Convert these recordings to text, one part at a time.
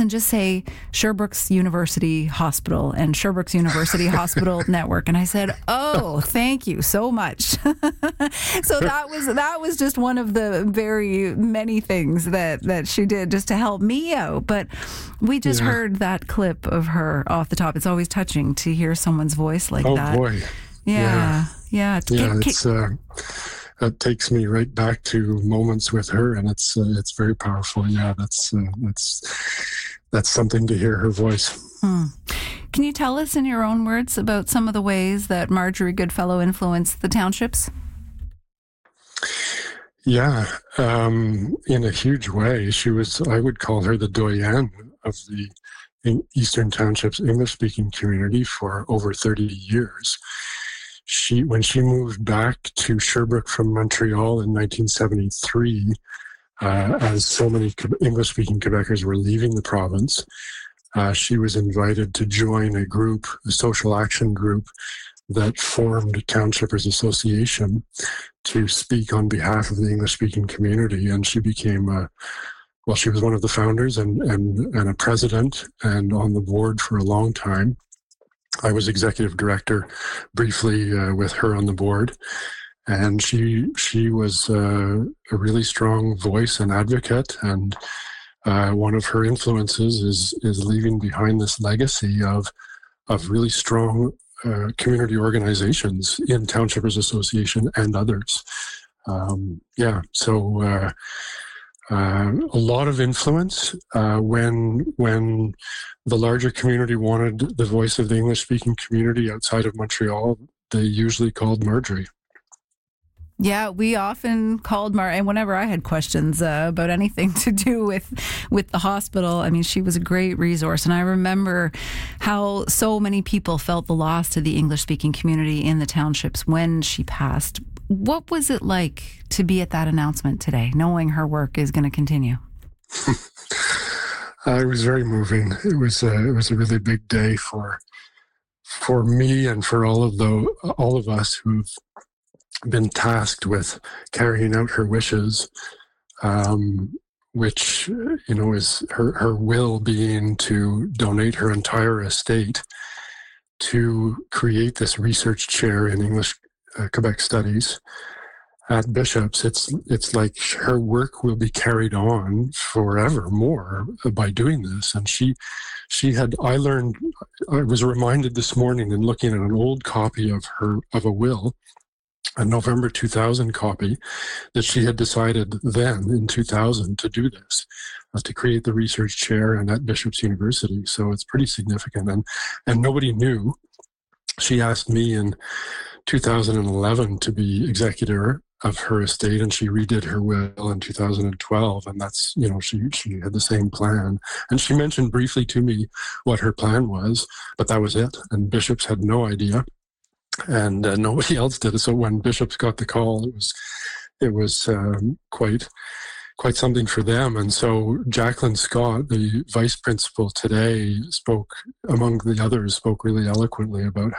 and just say Sherbrooke's University Hospital and Sherbrooke's University Hospital Network. And I said, oh, thank you so much. So that was just one of the very many things that she did just to help me out. But we just heard that clip of her off the top. It's always touching to hear someone's voice like that. Oh, boy. Yeah. That takes me right back to moments with her, and it's very powerful. Yeah, that's something to hear her voice. Can you tell us in your own words about some of the ways that Marjorie Goodfellow influenced the townships? Yeah, in a huge way. She was, I would call her the doyenne of the Eastern Townships English-speaking community for over 30 years. When she moved back to Sherbrooke from Montreal in 1973, as so many English-speaking Quebecers were leaving the province, she was invited to join a social action group that formed Townshippers Association to speak on behalf of the English-speaking community. And she became she was one of the founders and a president and on the board for a long time. I was executive director briefly with her on the board, and she was a really strong voice and advocate. And one of her influences is leaving behind this legacy of really strong community organizations in Townshippers Association and others. A lot of influence. When the larger community wanted the voice of the English-speaking community outside of Montreal, they usually called Marjorie. Yeah, we often called and whenever I had questions about anything to do with the hospital, I mean, she was a great resource. And I remember how so many people felt the loss to the English-speaking community in the townships when she passed. What was it like to be at that announcement today, knowing her work is going to continue? It was very moving. It was a really big day for me and for all of us who've been tasked with carrying out her wishes, which is her will being to donate her entire estate to create this research chair in English Quebec Studies at Bishops. It's like her work will be carried on forevermore by doing this. And I was reminded this morning in looking at an old copy of a will, a November 2000 copy, that she had decided then in 2000 to do this, to create the research chair and at Bishops University. So it's pretty significant. And nobody knew. She asked me in 2011 to be executor of her estate, and she redid her will in 2012, and that's, she had the same plan. And she mentioned briefly to me what her plan was, but that was it. And Bishops had no idea, and nobody else did. So when Bishops got the call, it was quite something for them. And so Jacqueline Scott, the vice principal today, spoke really eloquently about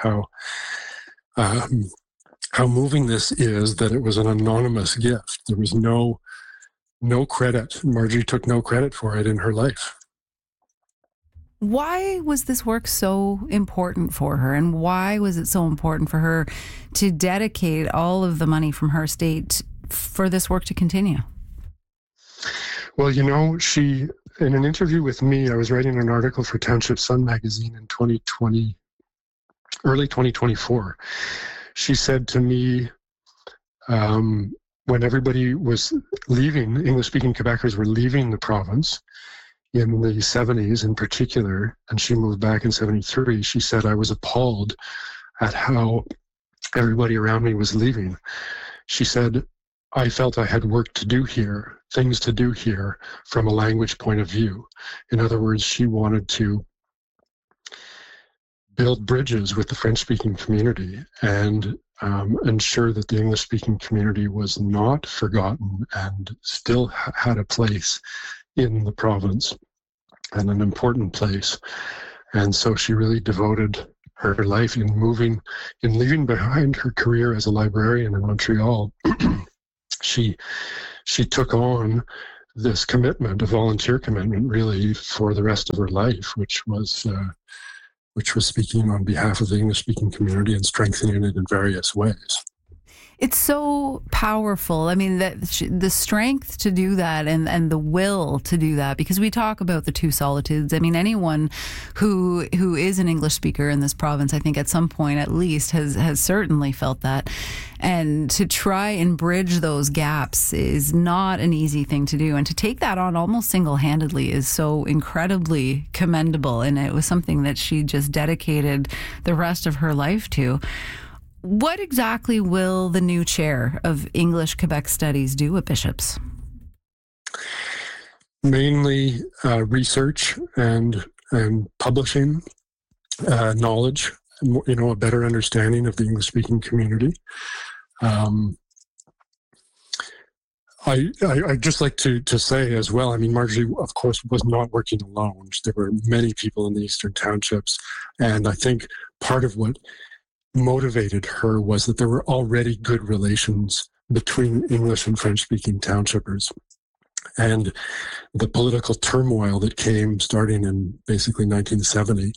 how moving this is, that it was an anonymous gift. There was no credit. Marjorie took no credit for it in her life. Why was this work so important for her, and why was it so important for her to dedicate all of the money from her estate for this work to continue? Well, she, in an interview with me, I was writing an article for Township Sun magazine in 2020, early 2024. She said to me, when everybody was leaving, English-speaking Quebecers were leaving the province in the 70s in particular, and she moved back in 73, she said, I was appalled at how everybody around me was leaving. She said, I felt I had work to do here, things to do here from a language point of view. In other words, she wanted to build bridges with the French-speaking community and ensure that the English-speaking community was not forgotten and still had a place in the province, and an important place. And so she really devoted her life in leaving behind her career as a librarian in Montreal. She took on this commitment, a volunteer commitment, really for the rest of her life, which was speaking on behalf of the English-speaking community and strengthening it in various ways. It's so powerful. I mean, the strength to do that and the will to do that, because we talk about the two solitudes. I mean, anyone who is an English speaker in this province, I think at some point at least has certainly felt that. And to try and bridge those gaps is not an easy thing to do. And to take that on almost single-handedly is so incredibly commendable. And it was something that she just dedicated the rest of her life to. What exactly will the new chair of English Quebec Studies do at Bishops? Mainly research and publishing knowledge, a better understanding of the English-speaking community. I'd just like to say as well, I mean, Marjorie, of course, was not working alone. There were many people in the Eastern Townships, and I think part of what motivated her was that there were already good relations between English and French-speaking townshippers. And the political turmoil that came starting in basically 1970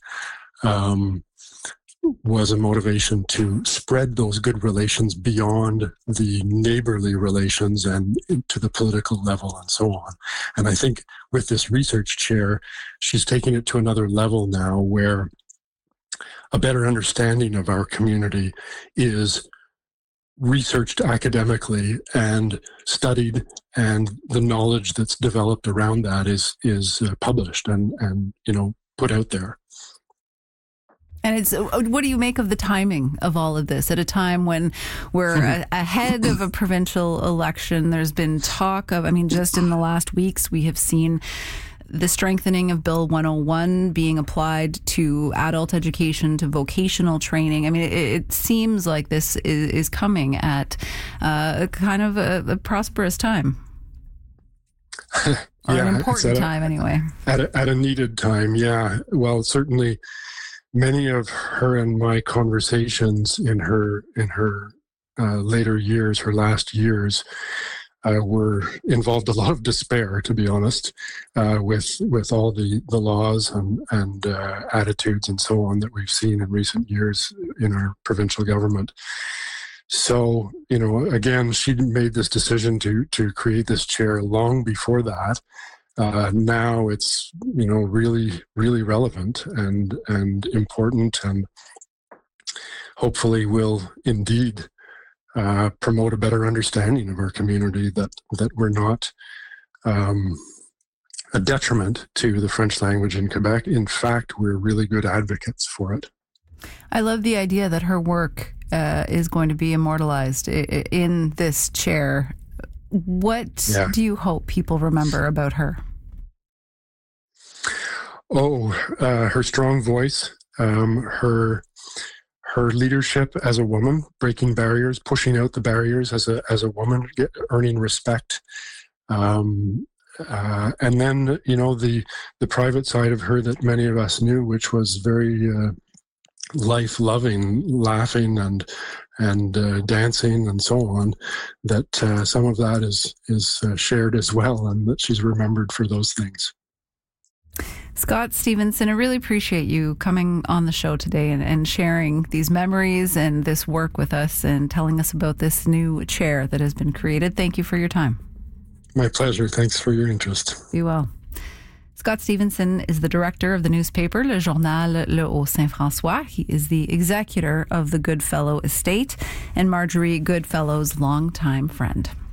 was a motivation to spread those good relations beyond the neighborly relations and to the political level and so on. And I think with this research chair, she's taking it to another level now where a better understanding of our community is researched academically and studied, and the knowledge that's developed around that is published and put out there. And what do you make of the timing of all of this at a time when we're ahead of a provincial election? There's been talk of, just in the last weeks, we have seen the strengthening of Bill 101 being applied to adult education, to vocational training. I mean, it seems like this is coming at kind of a prosperous time. Or an important time, anyway. At a needed time, yeah. Well, certainly many of her and my conversations in her later years, her last years, were involved a lot of despair, to be honest, with all the laws and attitudes and so on that we've seen in recent years in our provincial government. So, again, she made this decision to create this chair long before that. Now it's, really, really relevant and important, and hopefully will indeed promote a better understanding of our community, that we're not a detriment to the French language in Quebec. In fact, we're really good advocates for it. I love the idea that her work is going to be immortalized in this chair. What do you hope people remember about her? Her strong voice, her leadership as a woman, breaking barriers, pushing out the barriers as a woman, earning respect. And then, the private side of her that many of us knew, which was very life-loving, laughing and dancing and so on, that some of that is shared as well, and that she's remembered for those things. Scott Stevenson, I really appreciate you coming on the show today and sharing these memories and this work with us and telling us about this new chair that has been created. Thank you for your time. My pleasure. Thanks for your interest. Be well. Scott Stevenson is the director of the newspaper Le Journal Le Haut-Saint-François. He is the executor of the Goodfellow estate and Marjorie Goodfellow's longtime friend.